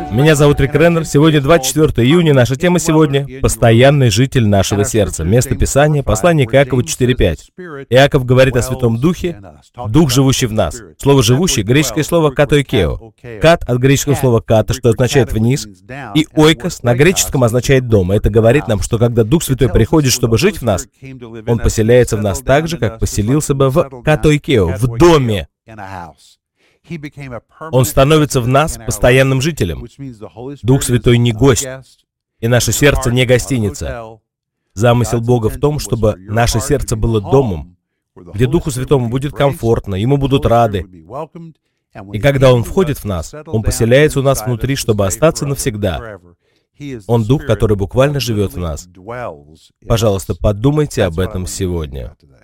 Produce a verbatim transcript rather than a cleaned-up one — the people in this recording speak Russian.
Меня зовут Рик Реннер. Сегодня двадцать четвёртое июня. Наша тема сегодня — «Постоянный житель нашего сердца». Место Писания — послание к Иакову четыре пять. Иаков говорит о Святом Духе, Дух, живущий в нас. Слово «живущий» — греческое слово «катоикео». «Кат» от греческого слова «ката», что означает «вниз», и «ойкос» на греческом означает «дом». Это говорит нам, что когда Дух Святой приходит, чтобы жить в нас, Он поселяется в нас так же, как поселился бы в катоикео, в доме. Он становится в нас постоянным жителем. Дух Святой не гость, и наше сердце не гостиница. Замысел Бога в том, чтобы наше сердце было домом, где Духу Святому будет комфортно, Ему будут рады. И когда Он входит в нас, Он поселяется у нас внутри, чтобы остаться навсегда. Он Дух, который буквально живет в нас. Пожалуйста, подумайте об этом сегодня.